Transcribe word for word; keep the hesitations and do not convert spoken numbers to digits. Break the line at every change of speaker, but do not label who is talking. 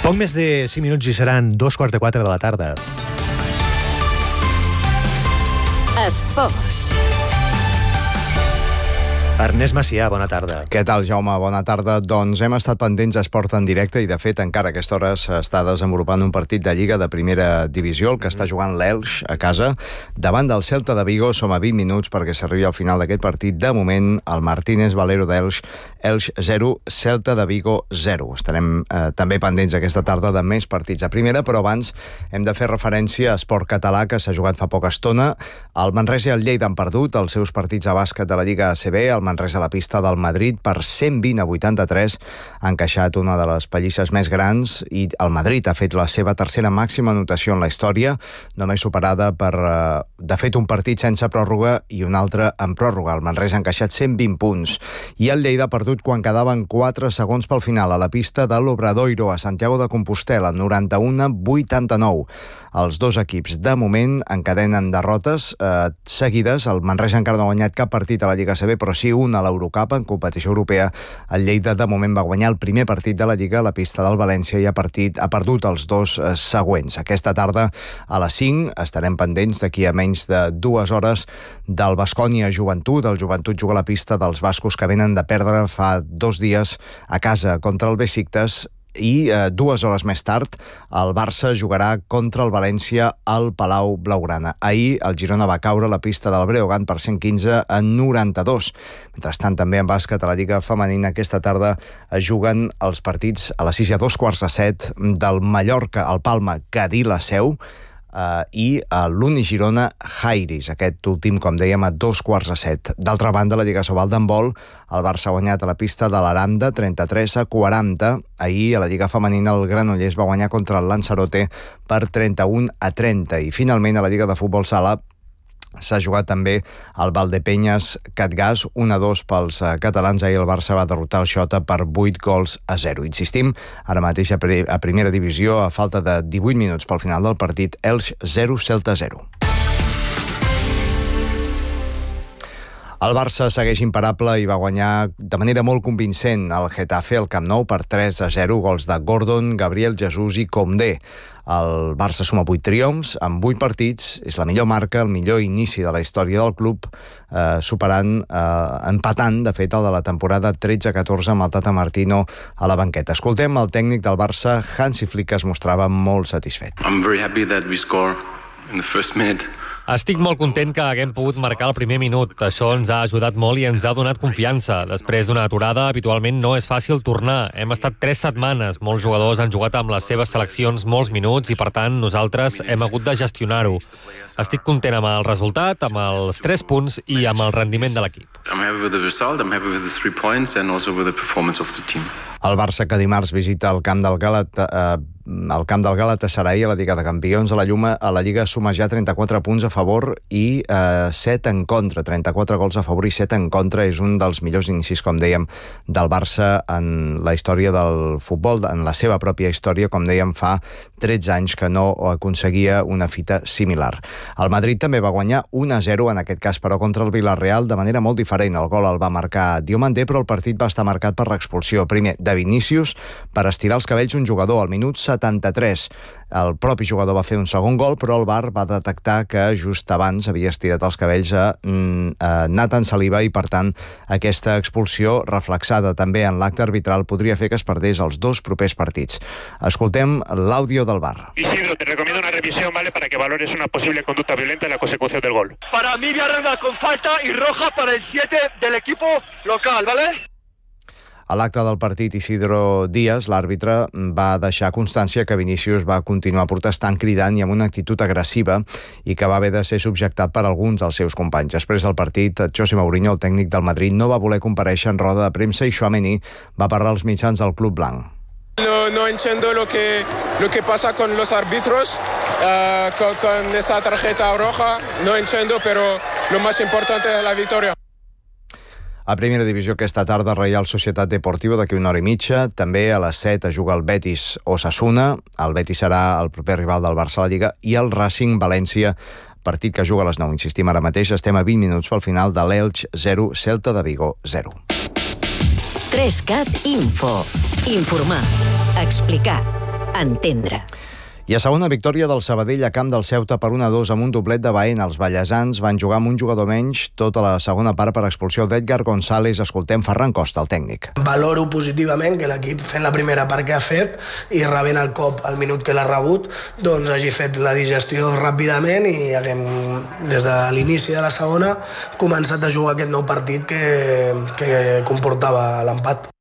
Poc més de cinc minuts i seran dos quarts de quatre de la tarda.
Esports.
Ernest Macià, bona tarda.
Què tal, Jaume? Bona tarda. Doncs hem estat pendents d'esport en directe i, de fet, encara a aquesta hora s'està desenvolupant un partit de Lliga de primera divisió, el que està jugant l'Elx a casa. Davant del Celta de Vigo som a vint minuts perquè s'arribi al final d'aquest partit. De moment, el Martínez Valero d'Elx, Elx zero, Celta de Vigo zero. Estarem eh, també pendents aquesta tarda de més partits a primera, però abans hem de fer referència a esport català, que s'ha jugat fa poca estona. El Manresa i el Lleida han perdut els seus partits a bàsquet de la Lliga A C B. El Manresa a la pista del Madrid per cent vint a vuitanta-tres, ha encaixat una de les pallisses més grans i el Madrid ha fet la seva tercera màxima anotació en la història, només superada per, de fet, un partit sense pròrroga i un altre en pròrroga. El Manresa ha encaixat cent vint punts i el Lleida ha perdut quan quedaven quatre segons pel final a la pista de l'Obradoiro a Santiago de Compostel, noranta-u a vuitanta-nou. Els dos equips, de moment, encadenen derrotes eh, seguides. El Manresa encara no ha guanyat cap partit a la Lliga A C B, però sí un a l'Eurocup en competició europea. El Lleida, de moment, va guanyar el primer partit de la Lliga a la pista del València i ha, partit, ha perdut els dos eh, següents. Aquesta tarda, a les cinc, estarem pendents d'aquí a menys de dues hores del Baskonia Joventut. El Joventut juga a la pista dels bascos que venen de perdre fa dos dies a casa contra el Besiktas. I eh, dues hores més tard el Barça jugarà contra el València al Palau Blaugrana. Ahir el Girona va caure a la pista del Breogán per cent quinze a noranta-dos. Mentrestant, també en bàsquet a la Lliga Femenina aquesta tarda es juguen els partits a les sis i a dos quarts de set del Mallorca al Palma Cadí la Seu, Uh, i a l'Uni Girona Jairis, aquest últim, com dèiem, a dos quarts de set. D'altra banda, la Lliga Sobal d'handbol, el Barça ha guanyat a la pista de l'Aranda trenta-tres a quaranta. Ahir, a la Lliga Femenina, el Granollers va guanyar contra el Lanzarote per trenta-un a trenta. I finalment, a la Lliga de Futbol Sala, s'ha jugat també el Valdepenyes Catgàs, un a dos pels catalans. Ahir el Barça va derrotar el Xota per vuit gols a zero. Insistim, ara mateix a, pre a primera divisió, a falta de divuit minuts pel final del partit, Elx zero, Celta zero. El Barça segueix imparable i va guanyar de manera molt convincent el Getafe al Camp Nou per tres a zero, gols de Gordon, Gabriel Jesús i Condé. El Barça suma vuit triomfs en vuit partits, és la millor marca, el millor inici de la història del club, eh, superant, eh, empatant, de fet, el de la temporada tretze a catorze amb el Tata Martino a la banqueta. Escoltem el tècnic del Barça, Hansi Flick, que es mostrava molt satisfet.
I'm very happy that we score in the first minute.
Estic molt content que haguem pogut marcar el primer minut. Això ens ha ajudat molt i ens ha donat confiança. Després d'una aturada, habitualment no és fàcil tornar. Hem estat tres setmanes. Molts jugadors han jugat amb les seves seleccions molts minuts i, per tant, nosaltres hem hagut de gestionar-ho. Estic content amb el resultat, amb els tres punts i amb el rendiment de l'equip.
I'm happy with the result, I'm happy with the three points and also with the performance of the team.
El Barça, que dimarts visita el camp del Galata, eh, el camp del Galatasaray a la Lliga de Campions, a la Lluma, a la Lliga suma ja trenta-quatre punts a favor i eh, set en contra. trenta-quatre gols a favor i set en contra. És un dels millors inicis, com dèiem, del Barça en la història del futbol, en la seva pròpia història. Com dèiem, fa tretze anys que no aconseguia una fita similar. El Madrid també va guanyar un a zero, en aquest cas, però contra el Villarreal, de manera molt diferent. El gol el va marcar Diomandé, però el partit va estar marcat per l'expulsió. Primer, de Vinícius, per estirar els cabells un jugador al minut setanta-tres. El propi jugador va fer un segon gol, però el V A R va detectar que just abans havia estirat els cabells a, a Nathan Saliba i, per tant, aquesta expulsió, reflexada també en l'acte arbitral, podria fer que es perdés els dos propers partits. Escoltem l'àudio del V A R.
Isidro, te recomiendo una revisión, ¿vale?, para que valores una posible conducta violenta en la consecución del gol.
Para mí, Villarreal con falta y roja para el siete del equipo local, ¿vale?
A l'acte del partit, Isidro Díaz, l'àrbitre, va deixar constància que Vinícius va continuar protestant, cridant i amb una actitud agressiva i que va haver de ser subjectat per alguns dels seus companys. Després del partit, José Mourinho, el tècnic del Madrid, no va voler comparèixer en roda de premsa i Tchouaméni va parlar als mitjans del club blanc.
No, no entiendo lo que, lo que pasa con los árbitros, uh, con, con esa tarjeta roja, no entiendo, pero lo más importante es la victoria.
A primera divisió aquesta tarda, Reial Societat Deportiva, d'aquí una hora i mitja. També a les set es juga el Betis Osasuna. El Betis serà el proper rival del Barça a la Lliga. I el Racing València, partit que juga a les nou. Insistim, ara mateix estem a vint minuts pel final de l'Elx zero, Celta de Vigo zero.
tres cat Info. Informar. Explicar. Entendre.
I a segona victòria del Sabadell a camp del Ceuta per un a dos amb un doblet de Baena. Els ballesans van jugar amb un jugador menys tota la segona part per expulsió d'Edgar González. Escoltem Ferran Costa, el tècnic.
Valoro positivament que l'equip, fent la primera part que ha fet i rebent el cop al minut que l'ha rebut, doncs hagi fet la digestió ràpidament i haguem, des de l'inici de la segona, començat a jugar aquest nou partit que, que comportava l'empat.